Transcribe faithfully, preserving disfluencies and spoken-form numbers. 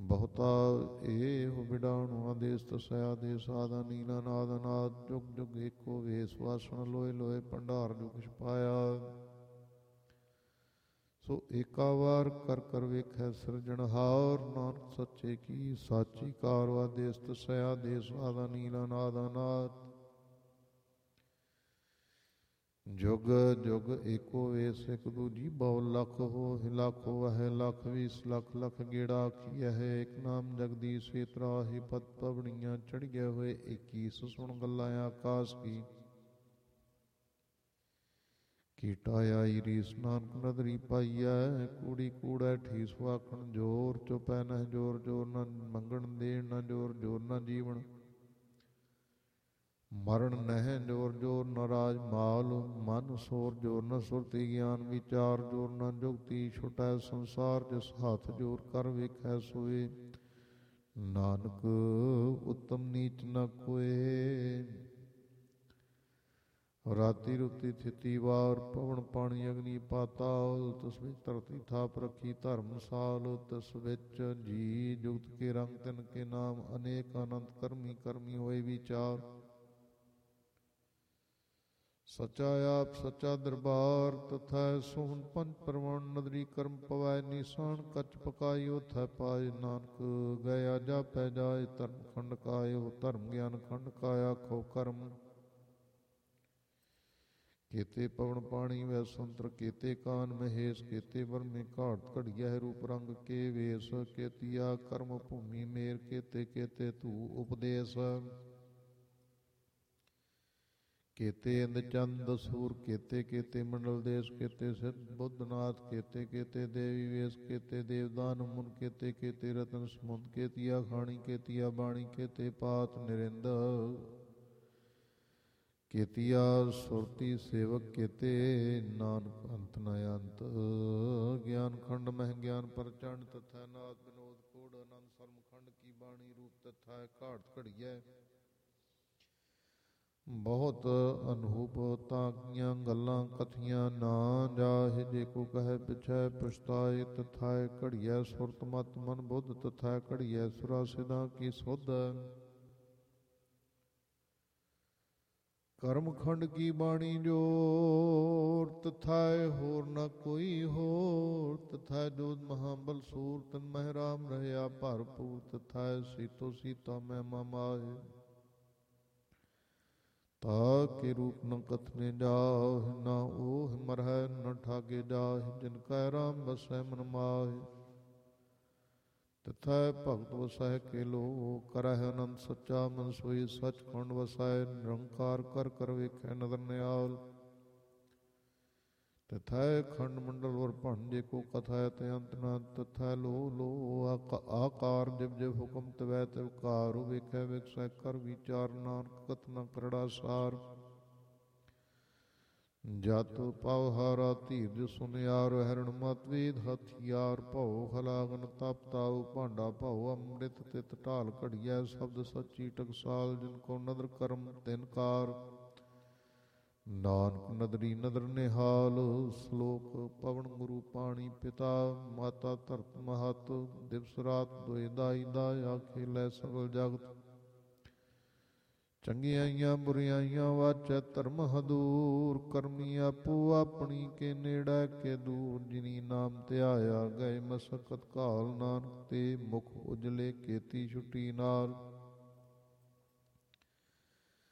ਬਹੁਤਾ ਇਹ ਵਿਡਾਣੂ ਆਦੇਸ ਤਸੈ ਆਦੇਸ ਆਦਾ ਨੀਲਾ ਨਾਦ ਨਾਦ ਜੁਗ ਜੁਗ ਏਕੋ ਵੇਸ ਵਾਸਣ ਲੋਏ ਲੋਏ ਭੰਡਾਰ ਜੋ ਕੁਛ ਪਾਇਆ। ਸੋ ਏਕਾ ਵਾਰ ਕਰ ਕਰ ਵੇਖੈ ਸਿਰਜਣਹਾਰ, ਨਾਨਕ ਸੱਚੇ ਕੀ ਸਾਚੀ ਕਾਰ। ਆਦੇਸ ਤਸੈ ਆਦੇਸ ਆਦਾ ਨੀਲਾ ਨਾਦ ਨਾਦ ਜੁਗ ਜੁਗ ਏਕੋ ਵੇਸ ਇਕ ਦੂਜੀ ਬਹੁ ਲਖ ਹੋ। ਲੱਖ ਵਹਿ ਲੱਖ ਵੀਸ ਲੱਖ ਲੱਖ ਗੇੜਾ ਆਖੀਐ ਹੈ। ਇਕ ਨਾਮ ਜਗਦੀਸ਼ ਏ ਤਰਾਹਿ ਪਤ ਪਵਣੀਆਂ ਚੜ੍ਹੀਐ ਹੋਏ। ਇੱਕੀਸ ਸੁਣ ਗੱਲਾਂ ਆਕਾਸ ਕੀ ਕੀਟਾ ਆਈ ਰੀਸ ਨਾਨਕ ਨਦਰੀ ਪਾਈਐ। ਕੂੜੀ ਕੂੜੈ ਠੀਸ ਵਾਖਣ ਜੋਰ ਚੁਪੈ ਨਹਿ ਜੋਰ ਜੋਰ ਨ ਮੰਗਣ ਦੇਣ ਨ ਜੋਰ ਜੋਰ ਨ ਜੀਵਨ ਮਰਨ ਨਹਿ ਜੋਰ ਜੋਰ ਨ ਰਾਜ ਮਾਲ ਮਨ ਸੋਰ ਜੋਰ ਨ ਸੁਰਤੀ ਗਿਆਨ ਵਿਚਾਰ ਜੋਰ ਨ ਜੁਗਤੀ ਛੁਟੈ ਸੰਸਾਰ ਜਿਸ ਹੱਥ ਜੋਰ ਕਰ ਵੇਖੈ ਸੋਏ। ਨਾਨਕ ਉਤਮ ਨੀਚ ਨ ਕੋਏ। ਰਾਤੀ ਰੁਤੀ ਥਿਤੀ ਵਾਰ ਪਵਨ ਪਾਣੀ ਅਗਨੀ ਪਾਤਾਲ ਤਿਸ ਵਿੱਚ ਧਰਤੀ ਥਾਪ ਰੱਖੀ ਧਰਮਸਾਲ। ਤਿਸ ਵਿੱਚ ਜੀ ਜੁਗਤ ਕੇ ਰੰਗ ਤਿਨ ਕੇ ਨਾਮ ਅਨੇਕ ਅਨੰਤ ਕਰਮੀ ਕਰਮੀ ਹੋਏ ਵਿਚਾਰ। ਸੱਚਾ ਆਪ ਸੱਚਾ ਦਰਬਾਰ ਤਥੈ ਸੋਹਣ ਪੰਜ ਪਰਵਾਨ ਨਦਰੀ ਕਰਮ ਪਵੈ ਨਿਸ਼ਾਨ ਕੱਚ ਪਕਾਈ ਉਥੈ ਪਾਏ। ਨਾਨਕ ਗਿਆ ਜਾਪੈ ਜਾਏ ਧਰਮ ਖੰਡ ਕਾਇਓ ਧਰਮ ਗਿਆਨ ਖੰਡ ਕਾਇਆ ਆਖੋ ਕਰਮ। ਕੇਤੇ ਪਵਨ ਪਾਣੀ ਵੈ ਸੰਤਰ ਕੇਤੇ ਕਾਨ ਮਹੇਸ਼ ਕੇਤੇ ਵਰਮੇ ਘਾਟ ਘੜੀਐ ਰੂਪ ਰੰਗ ਕੇ ਵੇਸ। ਕੇਤੀਆ ਕਰਮ ਭੂਮੀ ਮੇਰ ਕੇਤੇ ਕੇਤੇ ਧੂ ਉਪਦੇਸ। ਕੇਤੇ ਇੰਦ ਚੰਦ ਸੂਰ ਕੇਤੇ ਕੇਤੇ ਮੰਡਲ ਦੇਸ ਕੇਤੇ ਸਿੱਧ ਬੁੱਧਨਾਥ ਕੇਤੇ ਕੇਤੇ ਦੇਵੀ ਵੇਸ। ਕੇਤੇ ਦੇਵਦਾਨ ਮੁਨ ਕੇਤੇ ਕੇਤੇ ਰਤਨ ਸਮੁੰਦ। ਕੇਤੀਆ ਖਾਣੀ ਕੇਤੀਆ ਬਾਣੀ ਕੇਤੇ ਪਾਤ ਨਿਰਿੰਦ। ਕੇਤੀਆ ਸੁਰਤੀ ਸੇਵਕ ਕੇਤੇ ਨਾਨਕ ਅੰਤ ਨ ਅੰਤ। ਗਿਆਨ ਖੰਡ ਮਹਿ ਗਿਆਨ ਪ੍ਰਚੰਡ ਤਥੈ ਨਾਦ ਵਿਨੋਦ ਕੋੜ ਆਨੰਦ ਸਰਮ ਖੰਡ ਕੀ ਬਾਣੀ ਰੂਪ ਤਥੈ ਘਾਟ ਘੜੀਐ। ਬਹੁਤ ਅਨੂਪ ਤਾਂ ਕੀਆਂ ਗੱਲਾਂ ਕਥੀਆਂ ਨਾ ਜਾਹਿ। ਜੇ ਕੋ ਕਹੈ ਪਿਛੈ ਪਛਤਾਏ ਤਥਾਇ ਘੜੀਐ ਸੁਰਤ ਮਤ ਮਨ ਬੁੱਧ ਤਥਾਇ ਘੜੀਐ ਸੁਰਾ ਸਿਧਾ ਕੀ ਸੁਧ। ਕਰਮ ਖੰਡ ਕੀ ਬਾਣੀ ਜੋਰ ਤਥਾਇ ਹੋਰ ਨ ਕੋਈ ਹੋਰ। ਤਥਾਇ ਜੋਤ ਮਹਾਬਲ ਸੂਰ ਤਨ ਮਹਿ ਰਾਮ ਰਹਿਆ ਭਰਪੂਰ। ਤਥਾਇ ਸੀਤੋ ਸੀਤਾ ਮਹਿਮਾ ਮਾਹਿ ਤਾ ਕੇ ਰੂਪ ਨ ਕਥਨੇ ਜਾਹਿ। ਨਾ ਓਹ ਮਰਹਿ ਨ ਠਾਗੇ ਜਾਹਿ ਜਿਨ ਕੈ ਰਾਮ ਬਸੈ ਮਨ ਮਾਹਿ। ਤਥੈ ਭਗਤ ਵਸੈ ਕੇ ਲੋ ਕਰਹਿ ਅਨੰਦ ਸੱਚਾ ਮਨ ਸੋਈ। ਸਚ ਖੰਡ ਵਸੈ ਨਿਰੰਕਾਰ ਕਰ ਕਰ ਵੇਖੈ ਨਦਰ ਨਿਆਲ। ਤਥੈ ਖੰਡ ਮੰਡਲ ਵਰ ਭੰਡ ਜੇ ਕੋ ਕਥਾ ਤੇ ਅੰਤ ਨ। ਤਥੈ ਲੋ ਲੋ ਆਕਾਰ ਜਿਵ ਜਿਵ ਹੁਕਮ ਤਵੈ ਤਿਵ ਕਾਰ। ਵੇਖੈ ਵੇਖਸੈ ਕਰ ਵਿਚਾਰ ਨਾਨਕ ਕਥ ਨ ਕਰੜਾ ਸਾਰ। ਜਤ ਪਵ ਹਾਰਾ ਧੀਰਜ ਸੁਨਿਆਰ ਹਰਣ ਮਤ ਵੇਦ ਹਥਿਆਰ। ਭਉ ਹਲਾਗਨ ਤਪ ਤਾਉ ਭਾਂਡਾ ਭਉ ਅੰਮ੍ਰਿਤ ਤਿਤ ਢਾਲ ਘੜੀਐ। ਸ਼ਬਦ ਸੱਚੀ ਟਕਸਾਲ ਜਿਨ ਕੋ ਨਦਰ ਕਰਮ ਤਿਨ ਕਾਰ। ਨਾਨਕ ਨਦਰੀ ਨਦਰ ਨਿਹਾਲ। ਸਲੋਕ ਪਵਨ ਗੁਰੂ ਪਾਣੀ ਪਿਤਾ ਮਾਤਾ ਧਰਤ ਮਹਤ। ਦਿਵਸ ਰਾਤ ਦੋਇ ਦਾਈ ਦਾਇ ਆਖੇ ਲੈ ਸਗਲ ਜਗਤ। ਚੰਗਿਆਈਆਂ ਬੁਰਿਆਈਆਂ ਵਾਚੈ ਧਰਮ ਹਦੂਰ। ਕਰਮੀ ਆਪੋ ਆਪਣੀ ਕੇ ਨੇੜੈ ਕੇ ਦੂਰ। ਜਿਨੀ ਨਾਮ ਧਿਆਇਆ ਗਏ ਮਸਕਤ ਘਾਲ। ਨਾਨਕ ਤੇ ਮੁਖ ਉਜਲੇ ਕੇਤੀ ਛੁਟੀ ਨਾਲ।